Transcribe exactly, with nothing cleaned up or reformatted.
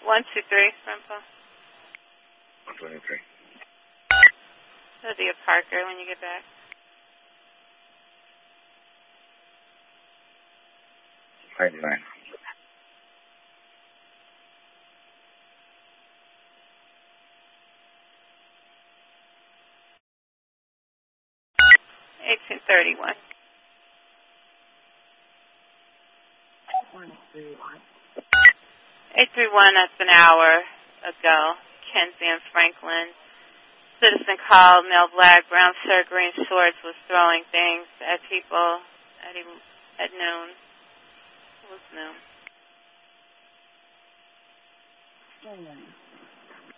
one two three, Grandpa. one twenty-three. That'll be a Parker when you get back. ninety-nine. eighteen thirty-one. eight three one, that's an hour ago. Kenzie and Franklin. Citizen called Mel Black, brown shirt, green shorts, was throwing things at people at, at noon. It was noon.